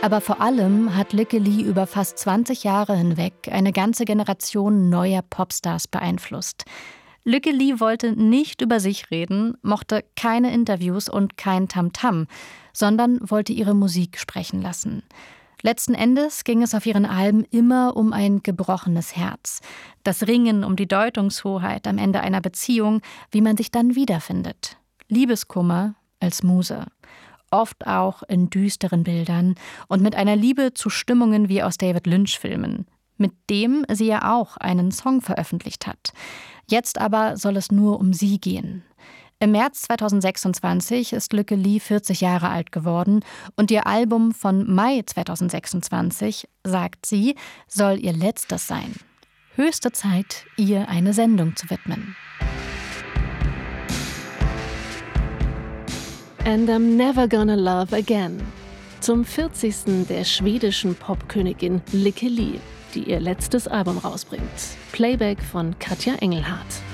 Aber vor allem hat Lykke Li über fast 20 Jahre hinweg eine ganze Generation neuer Popstars beeinflusst. Lykke Li wollte nicht über sich reden, mochte keine Interviews und kein Tamtam, sondern wollte ihre Musik sprechen lassen. Letzten Endes ging es auf ihren Alben immer um ein gebrochenes Herz. Das Ringen um die Deutungshoheit am Ende einer Beziehung, wie man sich dann wiederfindet. Liebeskummer als Muse. Oft auch in düsteren Bildern und mit einer Liebe zu Stimmungen wie aus David Lynch-Filmen, mit dem sie ja auch einen Song veröffentlicht hat. Jetzt aber soll es nur um sie gehen. Im März 2026 ist Lykke Li 40 Jahre alt geworden und ihr Album von Mai 2026, sagt sie, soll ihr letztes sein. Höchste Zeit, ihr eine Sendung zu widmen. And I'm Never Gonna Love Again. Zum 40. der schwedischen Popkönigin Lykke Li, die ihr letztes Album rausbringt. Playback von Katja Engelhardt.